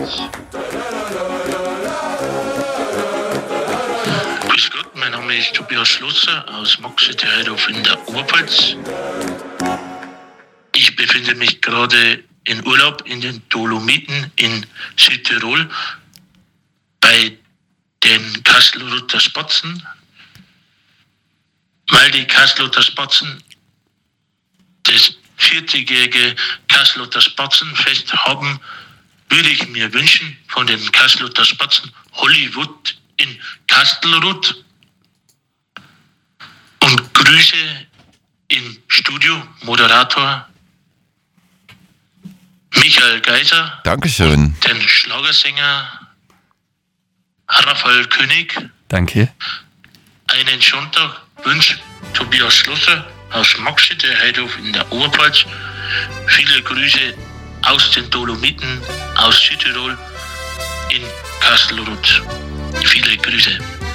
Oberpfalz. Grüß Gott, mein Name ist Tobias Schlosser aus Moxie-Theidorf in der Oberpfalz. Ich befinde mich gerade in Urlaub in den Dolomiten in Südtirol bei den Kastelruther Spatzen. Weil die Kastelruther Spatzen das 40-jährige Kastelruther Spatzenfest haben, würde ich mir wünschen von den Kastelruther Spatzen Hollywood in Kastelruth und Grüße im Studio Moderator Michael Geiser. Dankeschön. Den Schlagersänger Raphael König. Danke. Einen Sonntag wünscht Tobias Schlosser aus Moxie-Theidorf in der Oberpfalz. Viele Grüße aus den Dolomiten, aus Südtirol in Kastelruth. Viele Grüße.